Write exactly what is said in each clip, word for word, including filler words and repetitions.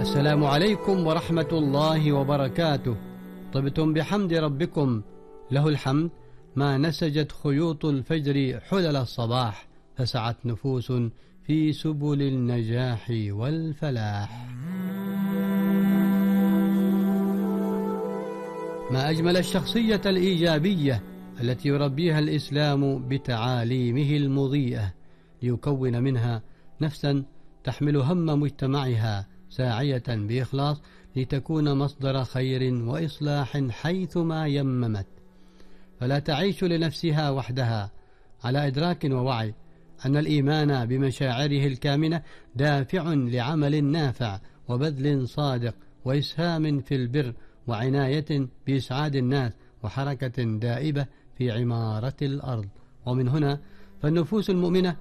السلام عليكم ورحمة الله وبركاته. طبتم بحمد ربكم، له الحمد ما نسجت خيوط الفجر حلل الصباح، فسعت نفوس في سبل النجاح والفلاح. ما أجمل الشخصية الإيجابية التي يربيها الإسلام بتعاليمه المضيئة، ليكون منها نفسا تحمل هم مجتمعها، ساعية بإخلاص لتكون مصدر خير وإصلاح حيثما يممت، فلا تعيش لنفسها وحدها، على إدراك ووعي أن الإيمان بمشاعره الكامنة دافع لعمل نافع وبذل صادق وإسهام في البر وعناية بإسعاد الناس وحركة دائبة في عمارة الأرض. ومن هنا فالنفوس المؤمنة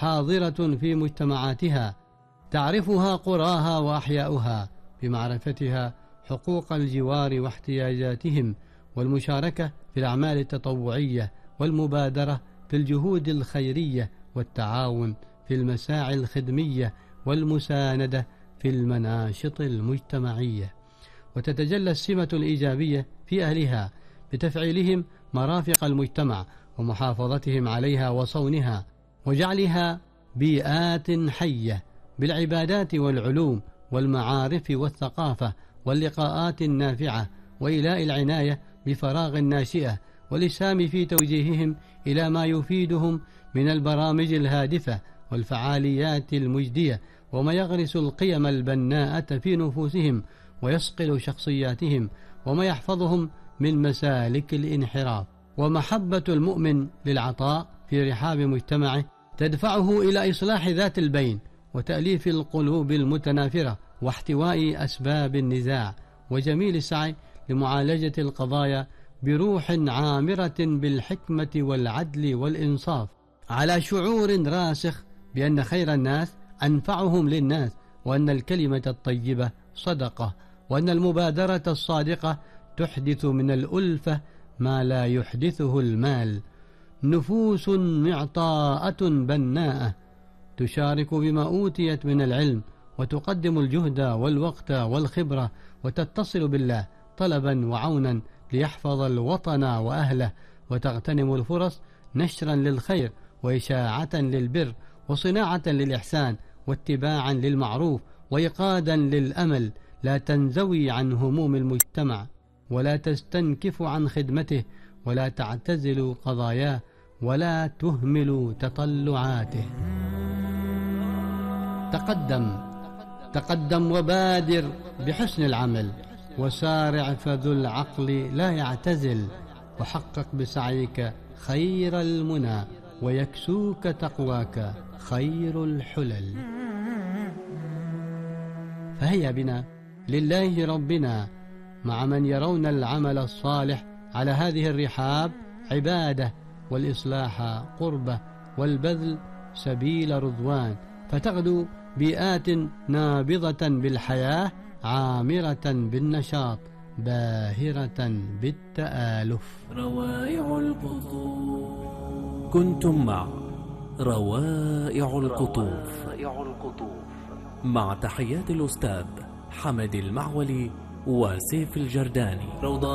حاضرة في مجتمعاتها، تعرفها قراها وأحياؤها بمعرفتها حقوق الجوار واحتياجاتهم، والمشاركة في الأعمال التطوعية والمبادرة في الجهود الخيرية، والتعاون في المساعي الخدمية والمساندة في المناشط المجتمعية. وتتجلى السمة الإيجابية في أهلها بتفعيلهم مرافق المجتمع ومحافظتهم عليها وصونها، وجعلها بيئات حية بالعبادات والعلوم والمعارف والثقافة واللقاءات النافعة، وإيلاء العناية بفراغ الناشئة، والإسهام في توجيههم إلى ما يفيدهم من البرامج الهادفة والفعاليات المجدية، وما يغرس القيم البناءة في نفوسهم ويصقل شخصياتهم، وما يحفظهم من مسالك الانحراف. ومحبة المؤمن للعطاء في رحاب مجتمعه تدفعه إلى إصلاح ذات البين وتأليف القلوب المتنافرة واحتواء أسباب النزاع، وجميل السعي لمعالجة القضايا بروح عامرة بالحكمة والعدل والإنصاف، على شعور راسخ بأن خير الناس أنفعهم للناس، وأن الكلمة الطيبة صدقة، وأن المبادرة الصادقة تحدث من الألفة ما لا يحدثه المال. نفوس معطاءة بناءة تشارك بما أوتيت من العلم، وتقدم الجهد والوقت والخبرة، وتتصل بالله طلبا وعونا ليحفظ الوطن وأهله، وتغتنم الفرص نشرا للخير وإشاعة للبر وصناعة للإحسان واتباعا للمعروف وإيقادا للأمل، لا تنزوي عن هموم المجتمع ولا تستنكف عن خدمته ولا تعتزل قضاياه ولا تهمل تطلعاته. تقدم تقدم وبادر بحسن العمل، وسارع فذو العقل لا يعتزل، وحقق بسعيك خير المنى، ويكسوك تقواك خير الحلل. فهيا بنا لله ربنا مع من يرون العمل الصالح على هذه الرحاب عبادة، والإصلاح قربة، والبذل سبيل رضوان، فتغدو بيئات نابضة بالحياة، عامرة بالنشاط، باهرة بالتآلف. روائع القطوف. كنتم مع روائع القطوف مع تحيات الأستاذ حمد المعولي وسيف الجرداني.